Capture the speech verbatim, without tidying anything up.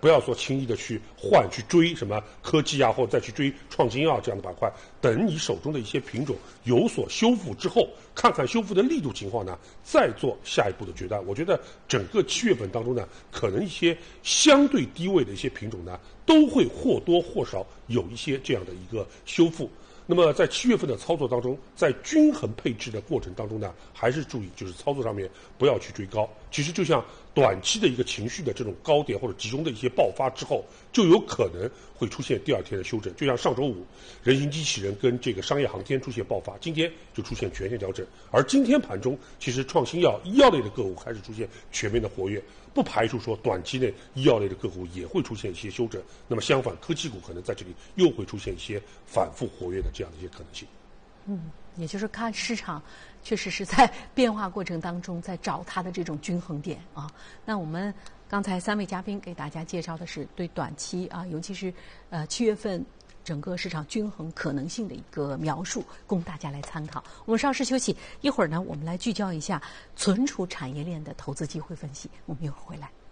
不要说轻易的去换去追什么科技啊，或者再去追创新啊这样的板块。等你手中的一些品种有所修复之后，看看修复的力度情况呢，再做下一步的决断。我觉得整个七月份当中呢，可能一些相对低位的一些品种呢，都会或多或少有一些这样的一个修复。那么在七月份的操作当中，在均衡配置的过程当中呢，还是注意就是操作上面不要去追高。其实就像短期的一个情绪的这种高点或者集中的一些爆发之后，就有可能会出现第二天的修正。就像上周五，人形机器人跟这个商业航天出现爆发，今天就出现全线调整。而今天盘中，其实创新药、医药类的个股开始出现全面的活跃，不排除说短期内医药类的个股也会出现一些修正。那么相反，科技股可能在这里又会出现一些反复活跃的这样的一些可能性。 嗯，也就是看市场确实是在变化过程当中，在找它的这种均衡点啊。那我们刚才三位嘉宾给大家介绍的是对短期啊，尤其是呃七月份整个市场均衡可能性的一个描述，供大家来参考。我们稍事休息，一会儿呢，我们来聚焦一下存储产业链的投资机会分析。我们一会儿回来。